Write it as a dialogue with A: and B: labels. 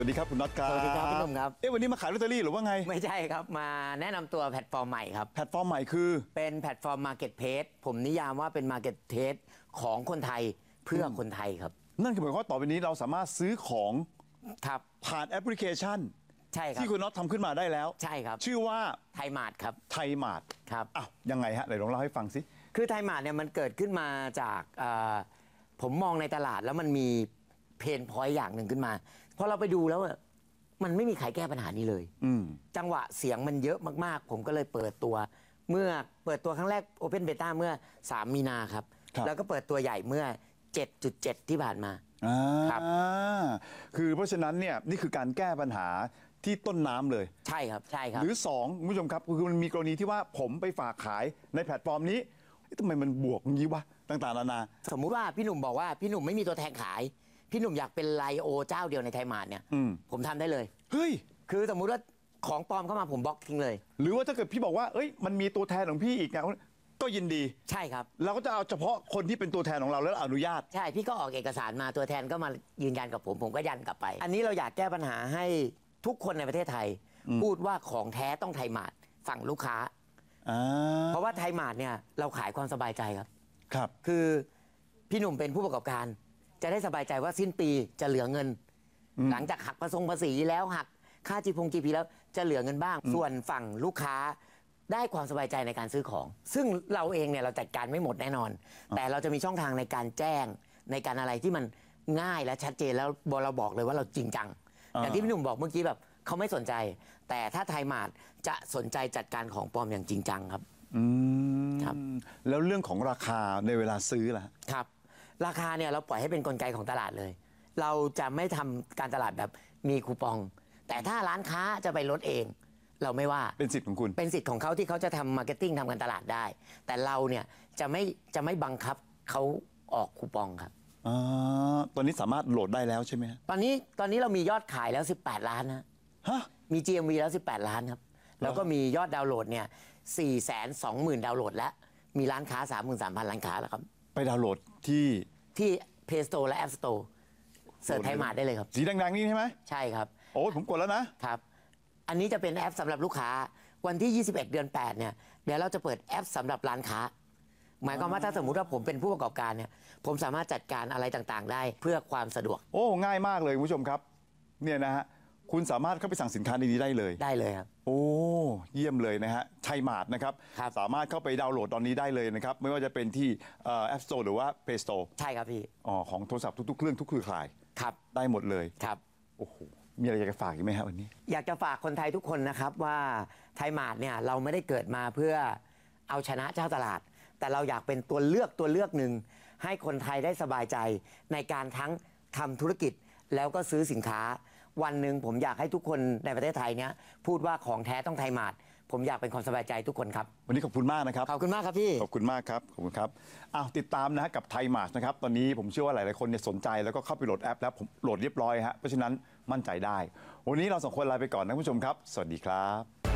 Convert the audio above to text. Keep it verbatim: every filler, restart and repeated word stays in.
A: สวัสดีครับคุณน็อตครับ
B: สวัสดีครับพี่หนุ่มครับ
A: เอ๊ะวันนี้มาขายลอตเตอรี่หรือว่าไง
B: ไม่ใช่ครับมาแนะนำตัวแพลตฟอร์มใหม่ครับ
A: แพลตฟอร์มใหม่คือ
B: เป็นแพลตฟอร์ม Marketplace ผมนิยามว่าเป็น Marketplace ของคนไทยเพื่อคนไทยครับ
A: นั่นคือหมายความว่าต่อไปนี้เราสามารถซื้อของ
B: ครับ
A: ผ่านแอปพลิเคชัน
B: ใช่ครับ
A: ที่คุณน็อตทำขึ้นมาได้แล้ว
B: ใช่ครับ
A: ชื่อว่า
B: ไทยมาร์ทครับ
A: ไทยมาร์ท
B: ครับ
A: อ้าวยังไงฮะไหนลองเล่าให้ฟังสิ
B: คือไทยมาร์ทเนี่ยมันเกิดขึ้นมาจากผมมองในตลาดแล้วมันมีเพนพอยต์อย่างหนึ่งขึ้นมาพอเราไปดูแล้วมันไม่มีใครแก้ปัญหานี้เลยจังหวะเสียงมันเยอะมากๆผมก็เลยเปิดตัวเมื่อเปิดตัวครั้งแรก Open Beta เมื่อสามมีนาครับแล้วก็เปิดตัวใหญ่เมื่อ เจ็ดจุดเจ็ด ที่ผ่านมา
A: ครับคือเพราะฉะนั้นเนี่ยนี่คือการแก้ปัญหาที่ต้นน้ำเลย
B: ใช่ครับใช่ครับ
A: หรือสองคุณผู้ชมครับคือมันมีกรณีที่ว่าผมไปฝากขายในแพลตฟอร์มนี้ทำไมมันบวกงี้วะต่างๆนานา
B: สมมุติว่าพี่หนุ่มบอกว่าพี่หนุ่มไม่มีตัวแทนขายพี่หนุ่มอยากเป็นไลโอเจ้าเดียวในไทยมาร์ทเนี่ยผมทำได้เลย
A: เฮ้ย
B: คือสมมุติว่าของปลอมเข้ามาผมบล็อกทิ้งเลย
A: หรือว่าถ้าเกิดพี่บอกว่าเอ้ยมันมีตัวแทนของพี่อีกนะก็ยินดี
B: ใช่ครับ
A: เราก็จะเอาเฉพาะคนที่เป็นตัวแทนของเราแล้วอนุญาต
B: ใช่พี่ก็ออกเอกสารมาตัวแทนก็มายืนยันกับผมผมก็ยันกลับไปอันนี้เราอยากแก้ปัญหาให้ทุกคนในประเทศไทยพูดว่าของแท้ต้องไทยมาร์ทฝั่งลูกค้าเพราะว่าไทยมาร์ทเนี่ยเราขายความสบายใจครับ
A: ครับ
B: คือพี่หนุ่มเป็นผู้ประกอบการจะได้สบายใจว่าสิ้นปีจะเหลือเงินหลังจากหักภาษีภาษีแล้วหักค่าจีพงจีพีแล้วจะเหลือเงินบ้างส่วนฝั่งลูกค้าได้ความสบายใจในการซื้อของซึ่งเราเองเนี่ยเราจัดการไม่หมดแน่นอนแต่เราจะมีช่องทางในการแจ้งในการอะไรที่มันง่ายและชัดเจนแล้วเราบอกเลยว่าเราจริงจังอย่างที่พี่หนุ่มบอกเมื่อกี้แบบเขาไม่สนใจแต่ถ้าไทยมาร์ทจะสนใจจัดการของปลอมอย่างจริงจังครับ
A: อืมครับแล้วเรื่องของราคาในเวลาซื้อล่ะ
B: ครับราคาเนี่ยเราปล่อยให้เป็นกลไกของตลาดเลยเราจะไม่ทำการตลาดแบบมีคูปองแต่ถ้าร้านค้าจะไปลดเองเราไม่ว่า
A: เป็นสิทธิ์ของคุณ
B: เป็นสิทธิ์ของเขาที่เขาจะทำมาร์เก็ตติ้งทำการตลาดได้แต่เราเนี่ยจะไม่จะไม่บังคับเขาออกคูปองครับ
A: อ๋อตอนนี้สามารถโหลดได้แล้วใช่ไหม
B: ตอนนี้ตอนนี้เรามียอดขายแล้วสิบแปดล้านนะ
A: ฮะ
B: มี จี เอ็ม วี แล้วสิบแปดล้านครับแล้วก็มียอดดาวน์โหลดเนี่ยสี่แสนสองหมื่นดาวน์โหลดแล้วมีร้านค้า สามหมื่นสามพัน ร้านค้าแล้วครับ
A: ไปดาวน์โหลดที่
B: ที่ Play Store และ App Store เสิร์ชไทยมาร์ทได้เลยครับ
A: สีแดงๆนี่ใช่ไหม
B: ใช่ครับ
A: โอ้ผมกดแล้วนะครับ
B: อันนี้จะเป็นแอปสำหรับลูกค้าวันที่ยี่สิบเอ็ดเดือนแปดเนี่ยเดี๋ยวเราจะเปิดแอปสำหรับร้านค้าหมายความว่าถ้าสมมุติว่าผมเป็นผู้ประกอบการเนี่ยผมสามารถจัดการอะไรต่างๆได้เพื่อความสะดวก
A: โอ้ง่ายมากเลยคุณผู้ชมครับเนี่ยนะฮะคุณสามารถเข้าไปสั่งสินค้าในนี้ได้เลย
B: ได้เลยครับ
A: โอ้เยี่ยมเลยนะฮะไทยมาร์ทนะครับสามารถเข้าไปดาวน์โหลดตอนนี้ได้เลยนะครับไม่ว่าจะเป็นที่แอปสโตร์หรือว่า Play Store
B: ใช่ครับพี่
A: อ๋อของโทรศัพท์ทุกๆเครื่องทุกเครือข่าย
B: ครับ
A: ได้หมดเลย
B: ครับ
A: โอ้โหมีอะไรอยากจะฝากอีกไหมครับวันนี้
B: อยากจะฝากคนไทยทุกคนนะครับว่าไทยมาร์ทเนี่ยเราไม่ได้เกิดมาเพื่อเอาชนะเจ้าตลาดแต่เราอยากเป็นตัวเลือกตัวเลือกหนึ่งให้คนไทยได้สบายใจในการทั้งทำธุรกิจแล้วก็ซื้อสินค้าวันหนึ่งผมอยากให้ทุกคนในประเทศไทยเนี้ยพูดว่าของแท้ต้องไทยมาร์ทผมอยากเป็นความสบายใจทุกคนครับ
A: วันนี้ขอบคุณมากนะครับ
B: ขอบคุณมากครับพี่
A: ขอบคุณมากครับขอบคุณครับอ้าวติดตามนะฮะกับไทยมาร์ทนะครับตอนนี้ผมเชื่อว่าหลายๆคนเนี่ยสนใจแล้วก็เข้าไปโหลดแอปแล้วผมโหลดเรียบร้อยฮะเพราะฉะนั้นมั่นใจได้วันนี้เราสองคนลาไปก่อนนะผู้ชมครับสวัสดีครับ